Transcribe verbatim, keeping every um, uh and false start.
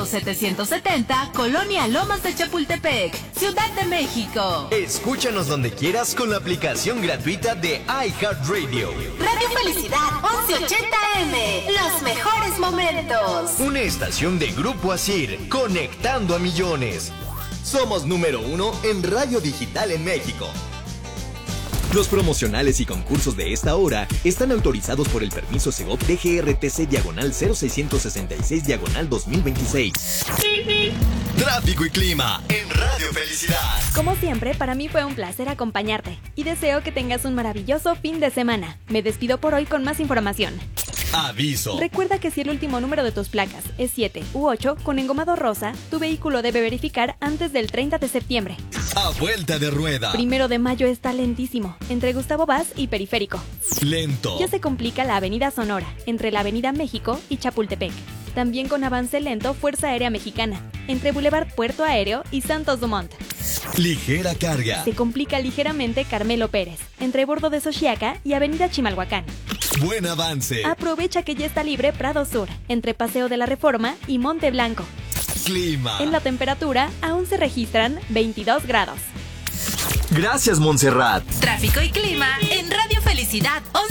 Paseo setecientos setenta, Colonia Lomas de Chapultepec, Ciudad de México. Escúchanos donde quieras con la aplicación gratuita de iHeartRadio. Radio Felicidad once ochenta eme, los mejores momentos. Una estación de Grupo Asir, conectando a millones. Somos número uno en radio digital en México. Los promocionales y concursos de esta hora están autorizados por el permiso Segov D G R T C diagonal cero seiscientos sesenta y seis diagonal dos mil veintiséis. Tráfico y clima en Radio Felicidad. Como siempre, para mí fue un placer acompañarte y deseo que tengas un maravilloso fin de semana. Me despido por hoy con más información. Aviso. Recuerda que si el último número de tus placas es siete u ocho con engomado rosa, tu vehículo debe verificar antes del treinta de septiembre. A vuelta de rueda. Primero de mayo está lentísimo, entre Gustavo Vaz y Periférico. Lento. Ya se complica la Avenida Sonora, entre la Avenida México y Chapultepec. También con avance lento Fuerza Aérea Mexicana, entre Boulevard Puerto Aéreo y Santos Dumont. Ligera carga. Se complica ligeramente Carmelo Pérez, entre Bordo de Xochiaca y Avenida Chimalhuacán. Buen avance. Aprovecha que ya está libre Prado Sur, entre Paseo de la Reforma y Monte Blanco. Clima. En la temperatura aún se registran veintidós grados. Gracias, Montserrat. Tráfico y clima en Radio Felicidad once